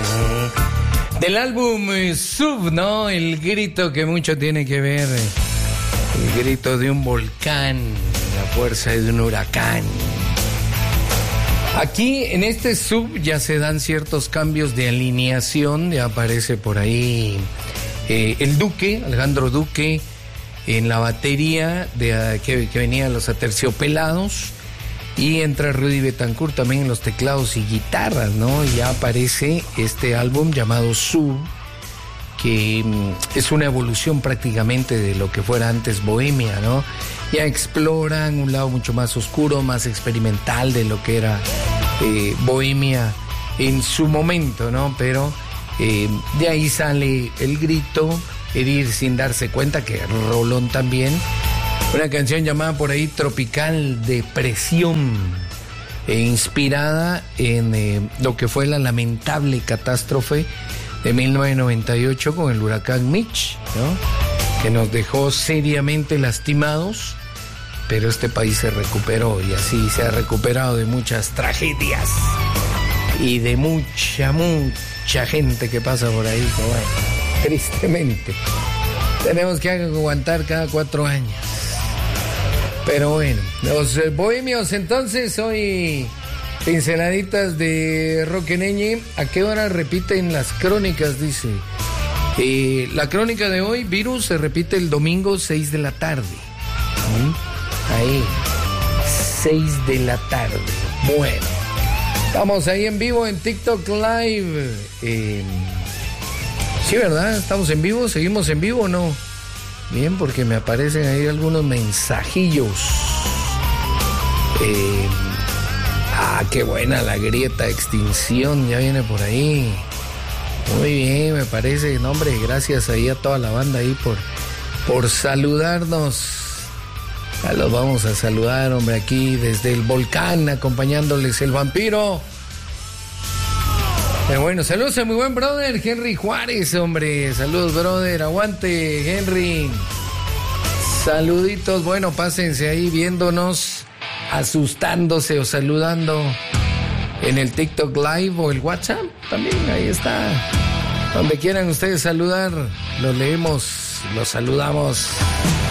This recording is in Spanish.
Del álbum Sub, ¿no? El grito que mucho tiene que ver. El grito de un volcán, la fuerza de un huracán. Aquí en este Sub ya se dan ciertos cambios de alineación. Ya aparece por ahí el Duque, Alejandro Duque, en la batería que venía los Aterciopelados. Y entra Rudy Betancourt también en los teclados y guitarras, ¿no? Y ya aparece este álbum llamado Sub, que es una evolución prácticamente de lo que fuera antes Bohemia, ¿no? Ya exploran un lado mucho más oscuro, más experimental de lo que era Bohemia en su momento, ¿no? Pero de ahí sale El Grito, Herir sin darse cuenta, que rolón también. Una canción llamada por ahí Tropical Depresión, inspirada en lo que fue la lamentable catástrofe de 1998 con el huracán Mitch, ¿no? Que nos dejó seriamente lastimados, pero este país se recuperó y así se ha recuperado de muchas tragedias y de mucha gente que pasa por ahí, que bueno, tristemente tenemos que aguantar cada 4 años. Pero bueno, los bohemios entonces, hoy pinceladitas de Roqueneñe. ¿A qué hora repiten las crónicas? Dice. La crónica de hoy, Virus, se repite el domingo 6 de la tarde. Ahí, 6 de la tarde. Bueno, estamos ahí en vivo en TikTok Live. Sí, ¿verdad? ¿Estamos en vivo? ¿Seguimos en vivo o no? Bien, porque me aparecen ahí algunos mensajillos. Qué buena la grieta extinción, ya viene por ahí. Muy bien, me parece. No, hombre, gracias ahí a toda la banda ahí por saludarnos. Ya los vamos a saludar, hombre, aquí desde el volcán, acompañándoles el vampiro. Pero bueno, saludos a mi buen brother Henry Juárez, hombre. Saludos, brother. Aguante, Henry. Saluditos. Bueno, pásense ahí viéndonos, asustándose o saludando en el TikTok Live o el WhatsApp. También ahí está. Donde quieran ustedes saludar, los leemos, los saludamos.